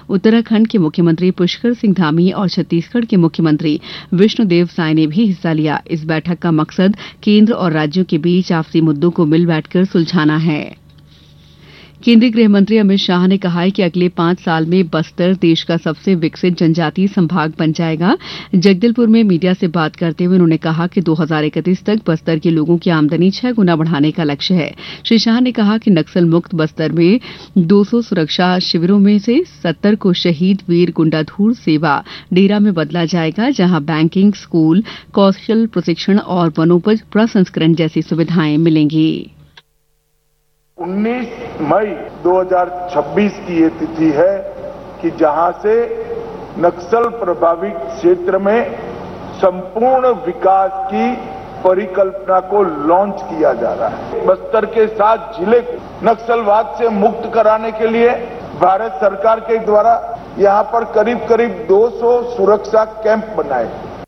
उत्तराखंड के मुख्यमंत्री पुष्कर सिंह धामी और छत्तीसगढ़ के मुख्यमंत्री विष्णुदेव साय ने भी हिस्सा लिया। इस बैठक का मकसद केंद्र और राज्यों के बीच आपसी मुद्दों को मिल बैठकर सुलझाना है। केंद्रीय गृह मंत्री अमित शाह ने कहा है कि अगले 5 साल में बस्तर देश का सबसे विकसित जनजातीय संभाग बन जाएगा। जगदलपुर में मीडिया से बात करते हुए उन्होंने कहा कि 2031 तक बस्तर के लोगों की आमदनी 6 गुना बढ़ाने का लक्ष्य है। श्री शाह ने कहा कि नक्सल मुक्त बस्तर में 200 सुरक्षा शिविरों में से 70 को शहीद वीर गुंडाधूर सेवा डेरा में बदला जाएगा, जहां बैंकिंग, स्कूल, कौशल प्रशिक्षण और वनोपज प्रसंस्करण जैसी सुविधाएं मिलेंगी। 19 मई 2026 की ये तिथि है कि जहां से नक्सल प्रभावित क्षेत्र में संपूर्ण विकास की परिकल्पना को लॉन्च किया जा रहा है। बस्तर के 7 जिले को नक्सलवाद से मुक्त कराने के लिए भारत सरकार के द्वारा यहां पर करीब 200 सुरक्षा कैंप बनाए।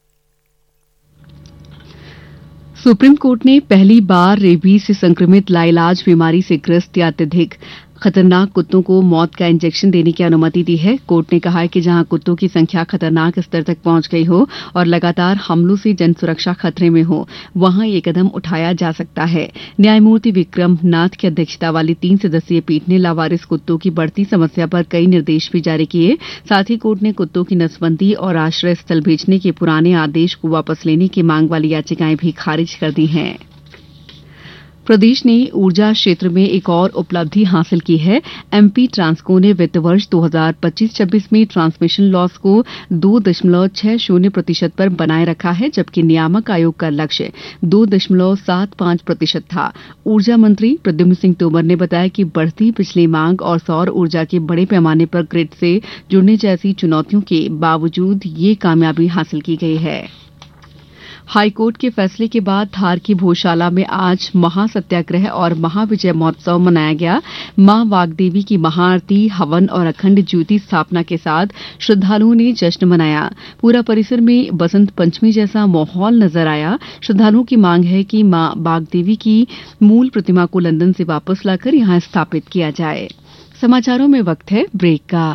सुप्रीम कोर्ट ने पहली बार रेबीज से संक्रमित लाइलाज बीमारी से ग्रस्त या अत्यधिक खतरनाक कुत्तों को मौत का इंजेक्शन देने की अनुमति दी है। कोर्ट ने कहा है कि जहां कुत्तों की संख्या खतरनाक स्तर तक पहुंच गई हो और लगातार हमलों से जन सुरक्षा खतरे में हो, वहां ये कदम उठाया जा सकता है। न्यायमूर्ति विक्रम नाथ की अध्यक्षता वाली 3 सदस्यीय पीठ ने लावारिस कुत्तों की बढ़ती समस्या पर कई निर्देश भी जारी किए। साथ ही कोर्ट ने कुत्तों की नसबंदी और आश्रय स्थल भेजने के पुराने आदेश को वापस लेने की मांग वाली याचिकाएं भी खारिज कर दी हैं। प्रदेश ने ऊर्जा क्षेत्र में एक और उपलब्धि हासिल की है। एमपी ट्रांसको ने वित्त वर्ष 2025-26 में ट्रांसमिशन लॉस को 2.60% पर बनाए रखा है, जबकि नियामक आयोग का लक्ष्य 2.75% था। ऊर्जा मंत्री प्रद्युम्न सिंह तोमर ने बताया कि बढ़ती बिजली मांग और सौर ऊर्जा के बड़े पैमाने पर ग्रिड से जुड़ने जैसी चुनौतियों के बावजूद ये कामयाबी हासिल की गई है। हाईकोर्ट के फैसले के बाद धार की भोजशाला में आज महासत्याग्रह और महाविजय महोत्सव मनाया गया। मां वाग्देवी की महाआरती, हवन और अखंड ज्योति स्थापना के साथ श्रद्धालुओं ने जश्न मनाया। पूरा परिसर में बसंत पंचमी जैसा माहौल नजर आया। श्रद्धालुओं की मांग है कि मां वाग्देवी की मूल प्रतिमा को लंदन से वापस लाकर यहां स्थापित किया जाए। समाचारों में वक्त है ब्रेक का।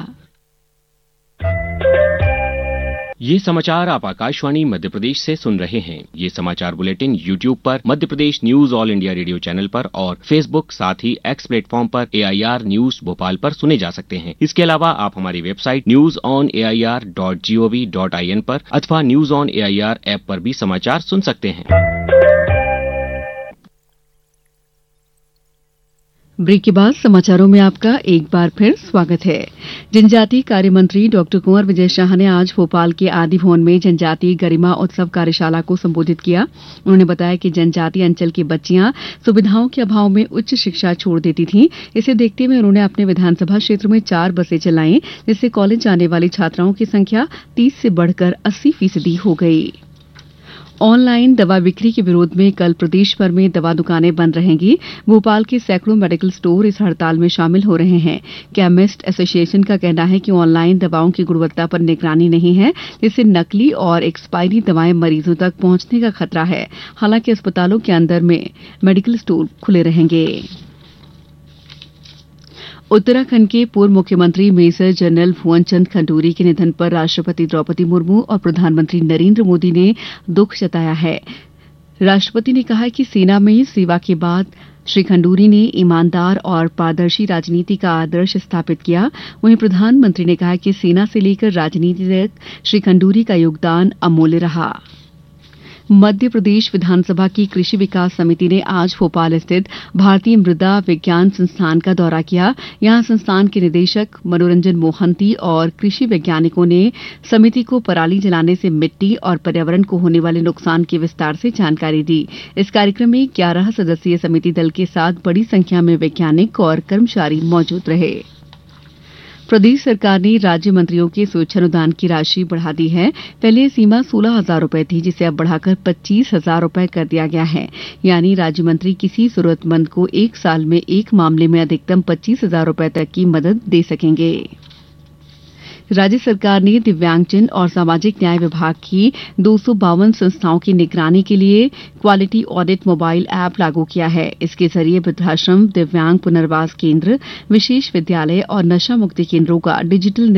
ये समाचार आप आकाशवाणी मध्य प्रदेश से सुन रहे हैं। ये समाचार बुलेटिन YouTube पर Madhya Pradesh news all India radio channel पर और Facebook साथ ही X प्लेटफॉर्म पर AIR न्यूज भोपाल पर सुने जा सकते हैं। इसके अलावा आप हमारी वेबसाइट newsonair.gov.in पर अथवा न्यूज ऑन AIR ऐप पर भी समाचार सुन सकते हैं। ब्रेक के बाद समाचारों में आपका एक बार फिर स्वागत है। जनजातीय कार्य मंत्री डॉक्टर कुंवर विजय शाह ने आज भोपाल के आदि भवन में जनजातीय गरिमा उत्सव कार्यशाला को संबोधित किया। उन्होंने बताया कि जनजातीय अंचल की बच्चियां सुविधाओं के अभाव में उच्च शिक्षा छोड़ देती थीं। इसे देखते हुए उन्होंने अपने विधानसभा क्षेत्र में 4 बसें चलाईं, जिससे कॉलेज जाने वाली छात्राओं की संख्या 30 से बढ़कर 80% हो गई। ऑनलाइन दवा बिक्री के विरोध में कल प्रदेश भर में दवा दुकानें बंद रहेंगी। भोपाल के सैकड़ों मेडिकल स्टोर इस हड़ताल में शामिल हो रहे हैं। केमिस्ट एसोसिएशन का कहना है कि ऑनलाइन दवाओं की गुणवत्ता पर निगरानी नहीं है, जिससे नकली और एक्सपायरी दवाएं मरीजों तक पहुंचने का खतरा है। हालांकि अस्पतालों के अंदर में मेडिकल स्टोर खुले रहेंगे। उत्तराखंड के पूर्व मुख्यमंत्री मेजर जनरल भुवन चंद खंडूरी के निधन पर राष्ट्रपति द्रौपदी मुर्मू और प्रधानमंत्री नरेंद्र मोदी ने दुख जताया है। राष्ट्रपति ने कहा कि सेना में सेवा के बाद श्री खंडूरी ने ईमानदार और पारदर्शी राजनीति का आदर्श स्थापित किया। वहीं प्रधानमंत्री ने कहा कि सेना से लेकर राजनीति तक श्री खंडूरी का योगदान अमूल्य रहा। मध्य प्रदेश विधानसभा की कृषि विकास समिति ने आज भोपाल स्थित भारतीय मृदा विज्ञान संस्थान का दौरा किया। यहां संस्थान के निदेशक मनोरंजन मोहंती और कृषि वैज्ञानिकों ने समिति को पराली जलाने से मिट्टी और पर्यावरण को होने वाले नुकसान की विस्तार से जानकारी दी। इस कार्यक्रम में 11 सदस्यीय समिति दल के साथ बड़ी संख्या में वैज्ञानिक और कर्मचारी मौजूद रहे। प्रदेश सरकार ने राज्य मंत्रियों के स्वेच्छानुदान की राशि बढ़ा दी है। पहले सीमा 16,000 रुपए थी, जिसे अब बढ़ाकर 25,000 रुपए कर दिया गया है। यानी राज्य मंत्री किसी जरूरतमंद को 1 साल में एक मामले में अधिकतम 25,000 रुपए तक की मदद दे सकेंगे। राज्य सरकार ने दिव्यांगजन और सामाजिक न्याय विभाग की 252 संस्थाओं की निगरानी के लिए क्वालिटी ऑडिट मोबाइल ऐप लागू किया है। इसके जरिए वृद्धाश्रम, दिव्यांग पुनर्वास केंद्र, विशेष विद्यालय और नशा मुक्ति केंद्रों का डिजिटल